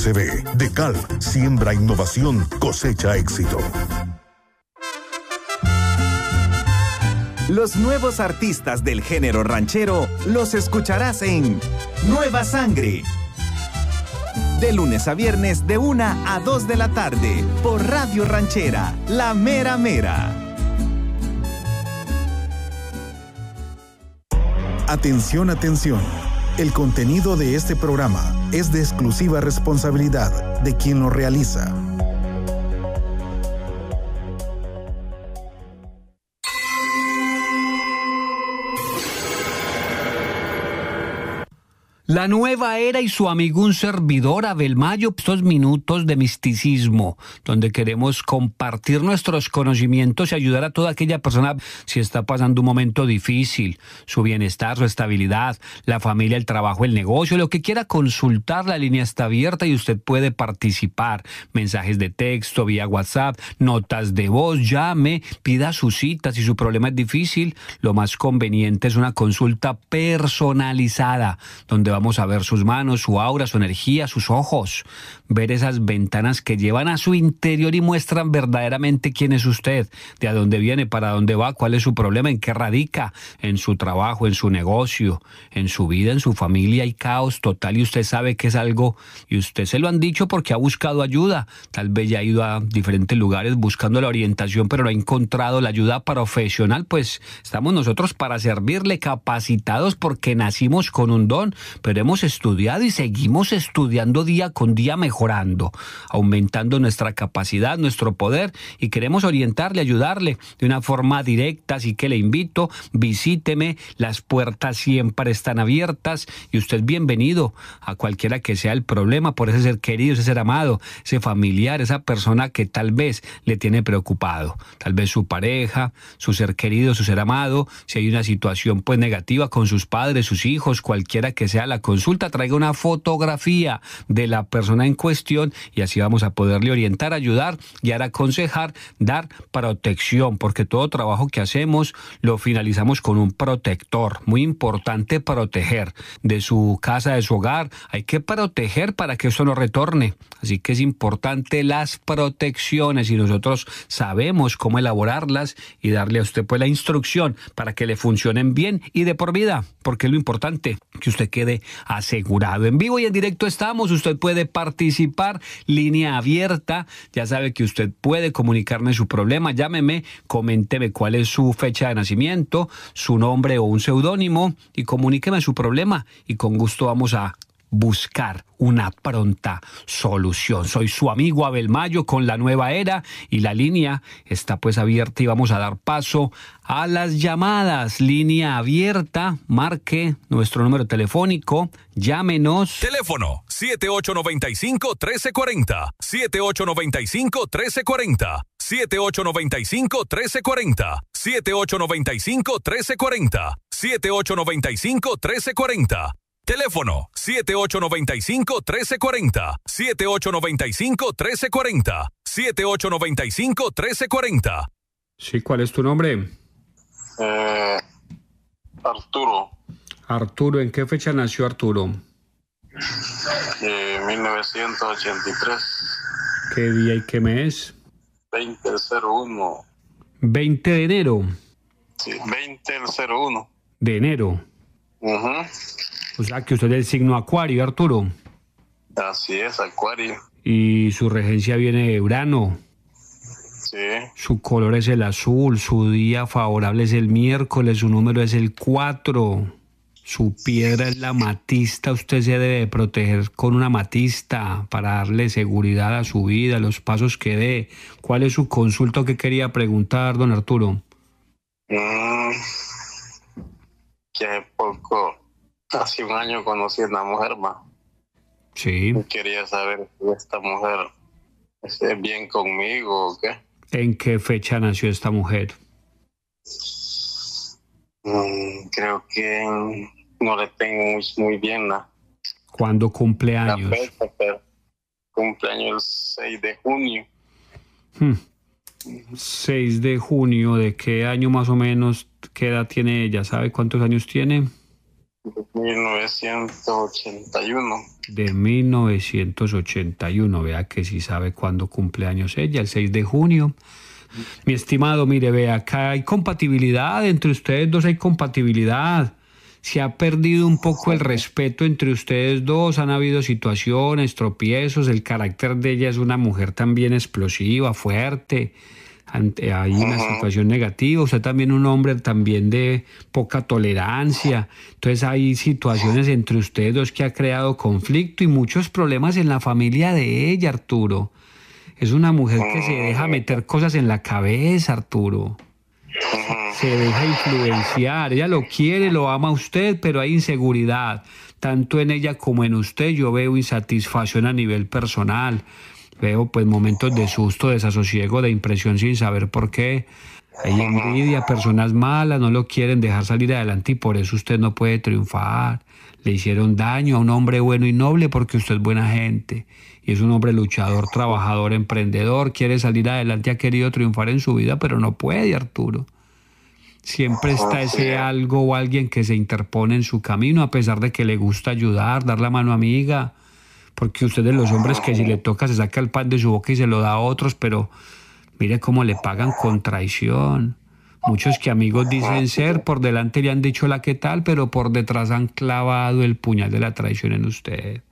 Se ve. DeKalb siembra innovación, cosecha éxito. Los nuevos artistas del género ranchero los escucharás en Nueva Sangre. De lunes a viernes de 1 a 2 de la tarde por Radio Ranchera, La Mera Mera. Atención, atención. El contenido de este programa es de exclusiva responsabilidad de quien lo realiza. La nueva era y su amigo un servidor, Abel Mayo, estos minutos de misticismo, donde queremos compartir nuestros conocimientos y ayudar a toda aquella persona si está pasando un momento difícil, su bienestar, su estabilidad, la familia, el trabajo, el negocio, lo que quiera consultar, la línea está abierta y usted puede participar. Mensajes de texto, vía WhatsApp, notas de voz, llame, pida su cita. Si su problema es difícil, lo más conveniente es una consulta personalizada, donde vamos a ver sus manos, su aura, su energía, sus ojos, ver esas ventanas que llevan a su interior y muestran verdaderamente quién es usted, de a dónde viene, para dónde va, cuál es su problema, en qué radica, en su trabajo, en su negocio, en su vida, en su familia. Hay caos total y usted sabe que es algo, y usted se lo han dicho porque ha buscado ayuda, tal vez ya ha ido a diferentes lugares buscando la orientación, pero no ha encontrado la ayuda profesional. Pues estamos nosotros para servirle, capacitados porque nacimos con un don, pero hemos estudiado y seguimos estudiando día con día, mejorando, aumentando nuestra capacidad, nuestro poder, y queremos orientarle, ayudarle de una forma directa. Así que le invito, visíteme, las puertas siempre están abiertas y usted es bienvenido a cualquiera que sea el problema, por ese ser querido, ese ser amado, ese familiar, esa persona que tal vez le tiene preocupado, tal vez su pareja, su ser querido, su ser amado. Si hay una situación pues negativa con sus padres, sus hijos, cualquiera que sea la consulta, traiga una fotografía de la persona en cuestión y así vamos a poderle orientar, ayudar, guiar, aconsejar, dar protección, porque todo trabajo que hacemos lo finalizamos con un protector. Muy importante proteger de su casa, de su hogar. Hay que proteger para que eso no retorne. Así que es importante las protecciones y nosotros sabemos cómo elaborarlas y darle a usted pues la instrucción para que le funcionen bien y de por vida, porque es lo importante, que usted quede asegurado. En vivo y en directo estamos, usted puede participar, línea abierta, ya sabe que usted puede comunicarme su problema, llámeme, coménteme cuál es su fecha de nacimiento, su nombre o un seudónimo y comuníqueme su problema y con gusto vamos a buscar una pronta solución. Soy su amigo Abel Mayo con la nueva era y la línea está pues abierta y vamos a dar paso a las llamadas. Línea abierta, marque nuestro número telefónico, llámenos. Teléfono 7895-1340, 7895-1340, 7895-1340, 7895-1340, 7895-1340. Teléfono 7895-1340, 7895-1340, 7895-1340. Sí, ¿cuál es tu nombre? Arturo. Arturo, ¿en qué fecha nació Arturo? 1983. ¿Qué día y qué mes? 20/01. 20 de enero. Sí, 20/01. De enero. O sea que usted es del signo Acuario, Arturo. Así es, Acuario. Y su regencia viene de Urano. Sí. Su color es el azul, su día favorable es el miércoles, su número es el 4. Su piedra es la amatista. Usted se debe proteger con una amatista para darle seguridad a su vida, los pasos que dé. ¿Cuál es su consulta que quería preguntar, don Arturo? Que hace poco, hace un año conocí a una mujer más. Sí. Quería saber si esta mujer es bien conmigo o qué. ¿En qué fecha nació esta mujer? Creo que no le tengo muy bien ¿Cuándo cumple años? la fecha, pero cumpleaños el 6 de junio. 6 de junio, ¿de qué año más o menos? ¿Qué edad tiene ella? ¿Sabe cuántos años tiene? 1981. de 1981. Vea que sí sabe cuándo cumple años ella, el 6 de junio. Mi estimado, mire, vea, acá hay compatibilidad entre ustedes dos, hay compatibilidad. Se ha perdido un poco el respeto entre ustedes dos, han habido situaciones, tropiezos, el carácter de ella es una mujer también explosiva, fuerte, hay una situación negativa, usted también un hombre también de poca tolerancia, entonces hay situaciones entre ustedes dos que ha creado conflicto y muchos problemas en la familia de ella, Arturo. Es una mujer que se deja meter cosas en la cabeza, Arturo. Se deja influenciar, ella lo quiere, lo ama a usted, pero hay inseguridad, tanto en ella como en usted. Yo veo insatisfacción a nivel personal, veo pues momentos de susto, desasosiego, de impresión sin saber por qué. Hay envidia, personas malas, no lo quieren dejar salir adelante y por eso usted no puede triunfar. Le hicieron daño a un hombre bueno y noble porque usted es buena gente y es un hombre luchador, trabajador, emprendedor, quiere salir adelante, ha querido triunfar en su vida, pero no puede, Arturo. Siempre está ese algo o alguien que se interpone en su camino, a pesar de que le gusta ayudar, dar la mano amiga, porque usted es de los hombres que si le toca se saca el pan de su boca y se lo da a otros, pero mire cómo le pagan con traición. Muchos que amigos dicen ser, por delante le han dicho la que tal, pero por detrás han clavado el puñal de la traición en usted.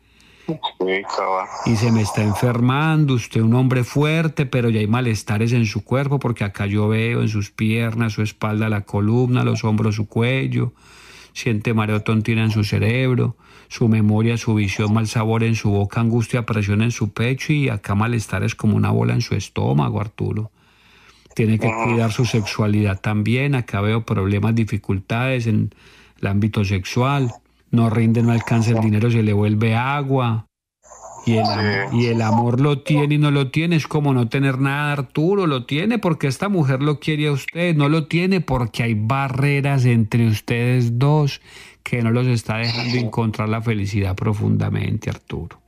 Y se me está enfermando, usted un hombre fuerte, pero ya hay malestares en su cuerpo, porque acá yo veo en sus piernas, su espalda, la columna, los hombros, su cuello, siente mareo, tontina en su cerebro, su memoria, su visión, mal sabor en su boca, angustia, presión en su pecho y acá malestares como una bola en su estómago, Arturo. Tiene que cuidar su sexualidad también, acá veo problemas, dificultades en el ámbito sexual. No rinde, no alcanza el dinero, se le vuelve agua. Y el amor lo tiene y no lo tiene. Es como no tener nada, Arturo. Lo tiene porque esta mujer lo quiere a usted. No lo tiene porque hay barreras entre ustedes dos que no los está dejando encontrar la felicidad profundamente, Arturo.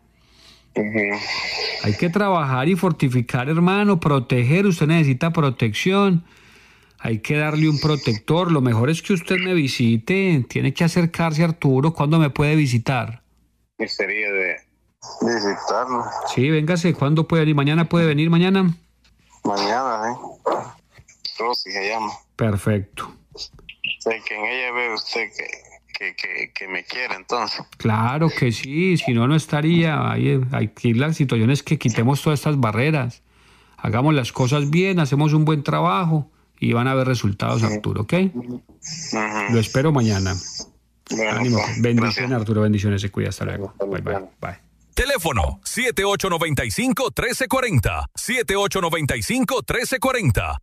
Hay que trabajar y fortificar, hermano, proteger. Usted necesita protección. Hay que darle un protector. Lo mejor es que usted me visite. Tiene que acercarse, Arturo. ¿Cuándo me puede visitar? Sería de visitarlo. Sí, véngase. ¿Cuándo puede venir? ¿Mañana puede venir? ¿Mañana? Mañana, Rosy se llama. Perfecto. Sé que en ella ve usted que me quiere, entonces. Claro que sí. Si no, no estaría. Aquí la situación es que quitemos todas estas barreras. Hagamos las cosas bien, hacemos un buen trabajo. Y van a haber resultados, Arturo, ¿ok? Lo espero mañana. Bueno, Ánimo. Bendiciones, gracias. Arturo. Bendiciones. Se cuida. Hasta luego. Bye, bye. Bye. Teléfono 7895-1340. 7895-1340.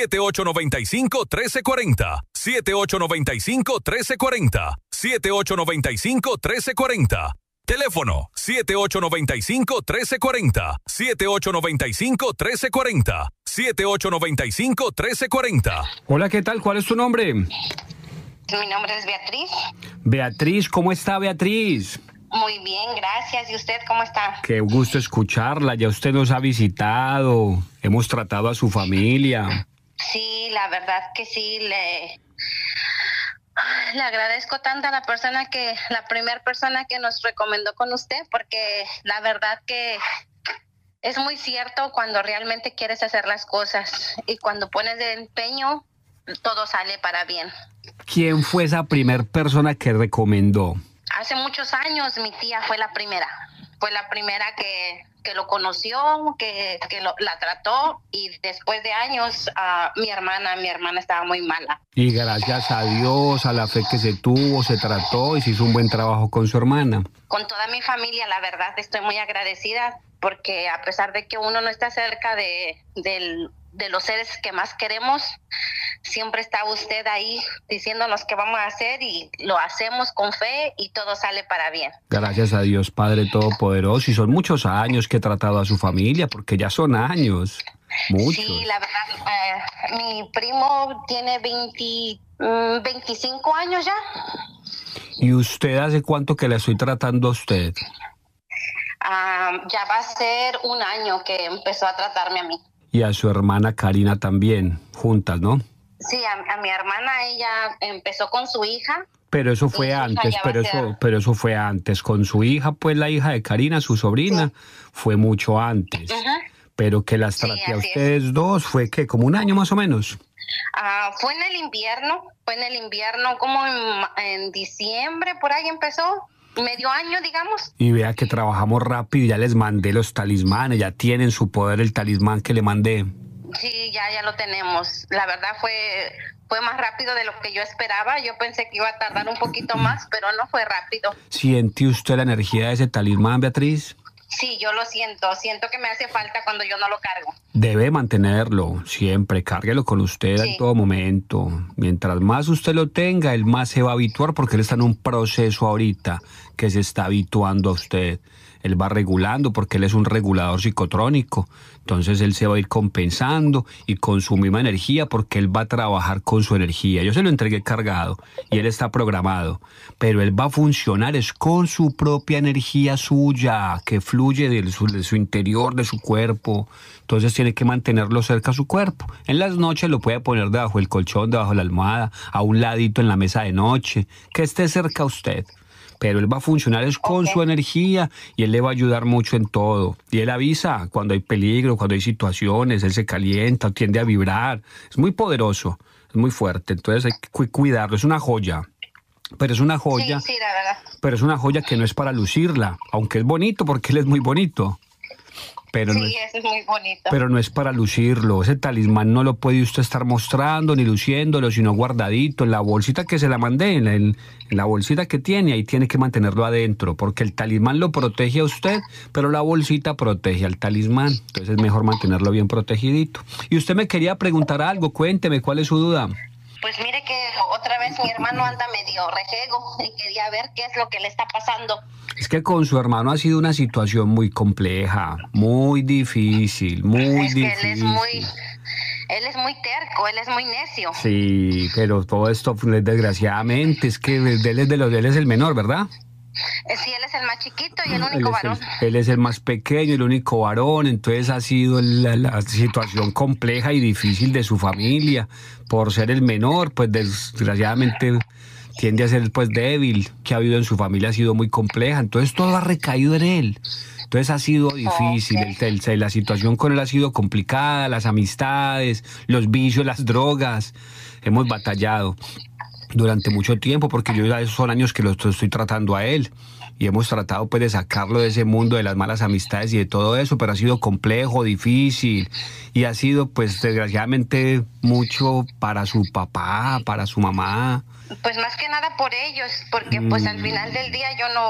7895-1340. 7895-1340. 7895-1340. Teléfono 7895-1340. 7895-1340. 7895-1340. Hola, ¿qué tal? ¿Cuál es tu nombre? Mi nombre es Beatriz. Beatriz, ¿cómo está, Beatriz? Muy bien, gracias. ¿Y usted cómo está? Qué gusto escucharla. Ya usted nos ha visitado. Hemos tratado a su familia. Sí, la verdad que sí. Le agradezco tanto a la primera persona que nos recomendó con usted, porque la verdad que es muy cierto cuando realmente quieres hacer las cosas y cuando pones de empeño, todo sale para bien. ¿Quién fue esa primer persona que recomendó? Hace muchos años mi tía fue la primera. Fue la primera que lo conoció, la trató, y después de años mi hermana estaba muy mala. Y gracias a Dios, a la fe que se tuvo, se trató y se hizo un buen trabajo con su hermana. Con toda mi familia, la verdad, estoy muy agradecida, porque a pesar de que uno no está cerca de los seres que más queremos, siempre está usted ahí diciéndonos qué vamos a hacer, y lo hacemos con fe y todo sale para bien. Gracias a Dios, Padre Todopoderoso. Y son muchos años que he tratado a su familia, porque ya son años. Muchos. Sí, la verdad, mi primo tiene 25 años ya. ¿Y usted hace cuánto que la estoy tratando a usted? Ya va a ser un año que empezó a tratarme a mí. Y a su hermana Karina también, juntas, ¿no? Sí, a mi hermana, ella empezó con su hija. Pero eso fue antes, pero eso fue antes. Con su hija, pues la hija de Karina, su sobrina, fue mucho antes. Pero que las traté a ustedes dos, ¿fue qué? ¿Como un año más o menos? Fue en el invierno, como en diciembre, por ahí empezó, medio año, digamos. Y vea que trabajamos rápido, ya les mandé los talismanes, ya tienen su poder el talismán que le mandé. Sí, ya lo tenemos. La verdad fue más rápido de lo que yo esperaba. Yo pensé que iba a tardar un poquito más, pero no fue rápido. ¿Siente usted la energía de ese talismán, Beatriz? Sí, yo lo siento que me hace falta cuando yo no lo cargo. Debe mantenerlo siempre, cárguelo con usted en todo momento. Mientras más usted lo tenga, él más se va a habituar porque él está en un proceso ahorita que se está habituando a usted. Él va regulando porque él es un regulador psicotrónico. Entonces él se va a ir compensando y con su misma energía porque él va a trabajar con su energía. Yo se lo entregué cargado y él está programado. Pero él va a funcionar es con su propia energía suya que fluye de su interior, de su cuerpo. Entonces tiene que mantenerlo cerca a su cuerpo. En las noches lo puede poner debajo del colchón, debajo de la almohada, a un ladito en la mesa de noche, que esté cerca a usted. Pero él va a funcionar es con su energía y él le va a ayudar mucho en todo. Y él avisa cuando hay peligro, cuando hay situaciones, él se calienta, tiende a vibrar. Es muy poderoso, es muy fuerte, entonces hay que cuidarlo, es una joya. Pero es una joya, sí, la verdad. Pero es una joya que no es para lucirla, aunque es bonito porque él es muy bonito. Pero es muy bonito. Pero no es para lucirlo. Ese talismán no lo puede usted estar mostrando ni luciéndolo, sino guardadito en la bolsita que se la mandé, en la bolsita que tiene, ahí tiene que mantenerlo adentro, porque el talismán lo protege a usted, pero la bolsita protege al talismán. Entonces es mejor mantenerlo bien protegidito. Y usted me quería preguntar algo, cuénteme, ¿cuál es su duda? Pues mire que otra vez mi hermano anda medio rejego y quería ver qué es lo que le está pasando. Es que con su hermano ha sido una situación muy compleja, muy difícil, muy difícil. Él es muy terco, él es muy necio. Sí, pero todo esto desgraciadamente es que él es el menor, ¿verdad? Sí, él es el más chiquito y el único varón. Él es el más pequeño, el único varón, entonces ha sido la situación compleja y difícil de su familia. Por ser el menor, pues desgraciadamente tiende a ser pues débil, que ha habido en su familia ha sido muy compleja, entonces todo ha recaído en él. Entonces ha sido difícil, la situación con él ha sido complicada, las amistades, los vicios, las drogas, hemos batallado durante mucho tiempo porque yo ya son años que lo estoy tratando a él y hemos tratado pues de sacarlo de ese mundo de las malas amistades y de todo eso, pero ha sido complejo, difícil y ha sido pues desgraciadamente mucho para su papá, para su mamá. Pues más que nada por ellos, porque pues al final del día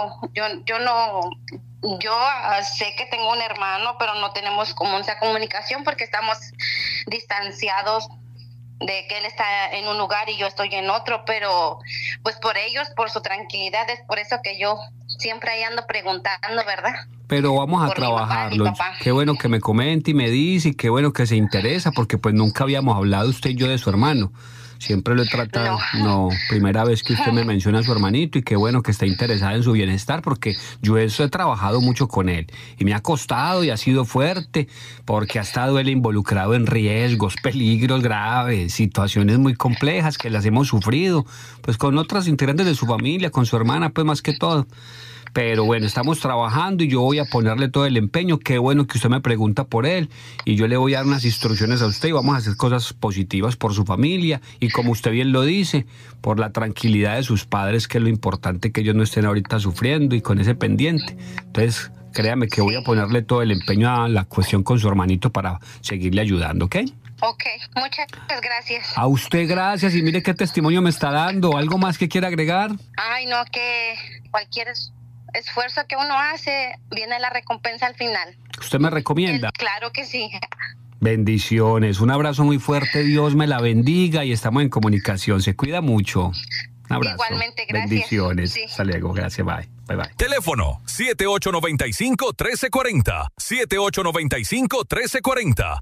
yo sé que tengo un hermano, pero no tenemos como esa comunicación porque estamos distanciados de que él está en un lugar y yo estoy en otro, pero pues por ellos, por su tranquilidad, es por eso que yo siempre ahí ando preguntando, ¿verdad? Pero vamos a trabajarlo. Qué bueno que me comente y me dice y qué bueno que se interesa, porque pues nunca habíamos hablado usted y yo de su hermano. Siempre lo he tratado, primera vez que usted me menciona a su hermanito y qué bueno que está interesada en su bienestar porque yo he trabajado mucho con él y me ha costado y ha sido fuerte porque ha estado él involucrado en riesgos, peligros graves, situaciones muy complejas que las hemos sufrido, pues con otras integrantes de su familia, con su hermana, pues más que todo. Pero bueno, estamos trabajando y yo voy a ponerle todo el empeño. Qué bueno que usted me pregunta por él y yo le voy a dar unas instrucciones a usted y vamos a hacer cosas positivas por su familia y como usted bien lo dice, por la tranquilidad de sus padres, que es lo importante, que ellos no estén ahorita sufriendo y con ese pendiente. Entonces, créame que voy a ponerle todo el empeño a la cuestión con su hermanito para seguirle ayudando, ¿ok? Ok, muchas gracias. A usted gracias y mire qué testimonio me está dando. ¿Algo más que quiera agregar? Ay, no, que cualquier esfuerzo que uno hace, viene la recompensa al final. ¿Usted me recomienda? Claro que sí. Bendiciones, un abrazo muy fuerte, Dios me la bendiga y estamos en comunicación, se cuida mucho. Un abrazo. Igualmente, gracias. Bendiciones, sí. Hasta luego, gracias, bye. Bye, bye. Teléfono 7895-1340, 7895-1340,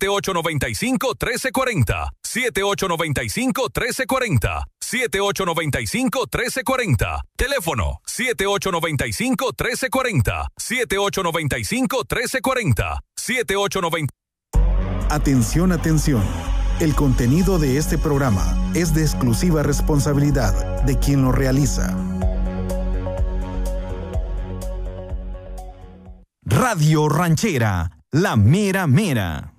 7895-1340, 7895-1340, 7895-1340. Teléfono 7895-1340, 7895-1340, 7890. Atención, atención. El contenido de este programa es de exclusiva responsabilidad de quien lo realiza. Radio Ranchera, la mera mera.